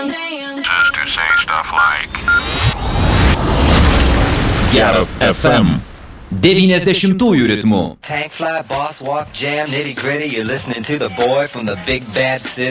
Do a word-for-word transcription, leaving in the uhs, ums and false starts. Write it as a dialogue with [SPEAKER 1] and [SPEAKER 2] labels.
[SPEAKER 1] to say stuff like
[SPEAKER 2] Geras F M devyniasdešimtųjų ritmų.
[SPEAKER 3] Tank fly, boss walk, jam, nitty gritty. You're listening to the boy from the big bad city.